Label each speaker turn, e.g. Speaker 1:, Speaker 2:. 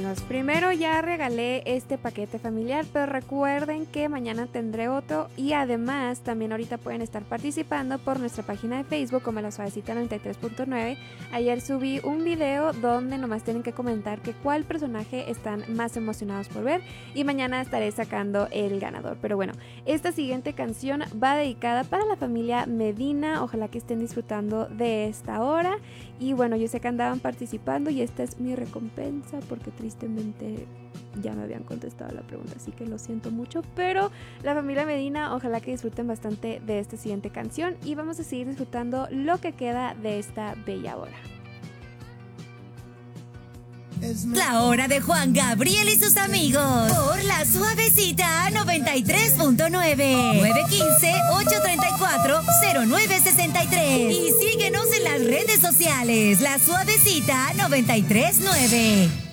Speaker 1: padrinos. Primero ya regalé este paquete familiar, pero recuerden que mañana tendré otro y además también ahorita pueden estar participando por nuestra página de Facebook como La Suavecita 93.9. Ayer subí un video donde nomás tienen que comentar que cuál personaje están más emocionados por ver y mañana estaré sacando el ganador. Pero bueno, esta siguiente canción va dedicada para la familia Medina. Ojalá que estén disfrutando de esta hora. Y bueno, yo sé que andaban participando y esta es mi recompensa porque tristemente ya me habían contestado la pregunta, así que lo siento mucho, pero la familia Medina, ojalá que disfruten bastante de esta siguiente canción y vamos a seguir disfrutando lo que queda de esta bella hora.
Speaker 2: La hora de Juan Gabriel y sus amigos por La Suavecita 93.9 915-834-0963 y síguenos en las redes sociales La Suavecita 93.9.